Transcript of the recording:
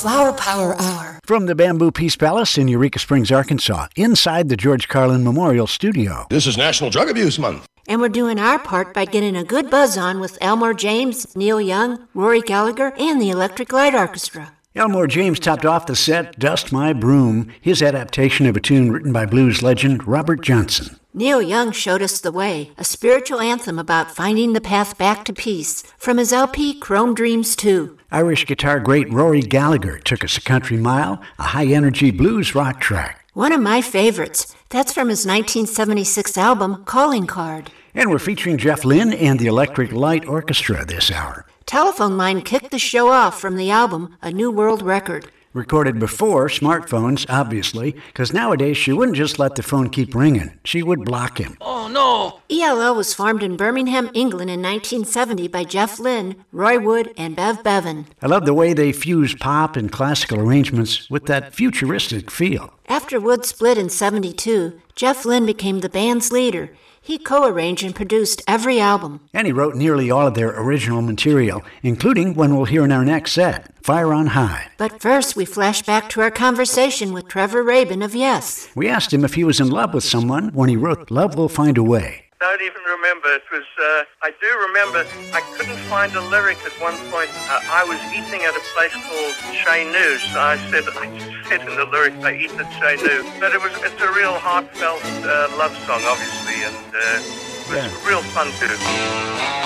Flower Power Hour. From the Bamboo Peace Palace in Eureka Springs, Arkansas, inside the George Carlin Memorial Studio. This is National Drug Abuse Month. And we're doing our part by getting a good buzz on with Elmore James, Neil Young, Rory Gallagher, and the Electric Light Orchestra. Elmore James topped off the set Dust My Broom, his adaptation of a tune written by blues legend Robert Johnson. Neil Young showed us the way, a spiritual anthem about finding the path back to peace, from his LP Chrome Dreams 2. Irish guitar great Rory Gallagher took us a country mile, a high-energy blues rock track. One of my favorites. That's from his 1976 album, Calling Card. And we're featuring Jeff Lynne and the Electric Light Orchestra this hour. Telephone Line kicked the show off from the album A New World Record. Recorded before smartphones, obviously, because nowadays she wouldn't just let the phone keep ringing. She would block him. Oh, no! ELO was formed in Birmingham, England in 1970 by Jeff Lynne, Roy Wood, and Bev Bevan. I love the way they fuse pop and classical arrangements with that futuristic feel. After Wood split in 72, Jeff Lynne became the band's leader. He co-arranged and produced every album. And he wrote nearly all of their original material, including one we'll hear in our next set, Fire on High. But first, we flash back to our conversation with Trevor Rabin of Yes. We asked him if he was in love with someone when he wrote Love Will Find a Way. Don't even remember. It was, I do remember, I couldn't find a lyric at one point. I was eating at a place called Chez Nu, so I just said in the lyric, I eat at Chez Nu. But it's a real heartfelt love song, obviously, and it was real fun to do.